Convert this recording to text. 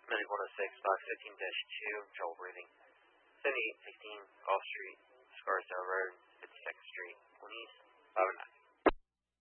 Medic 106, box 15-2, trouble breathing. 7816 Gulf Street, Scarsdale Road, 57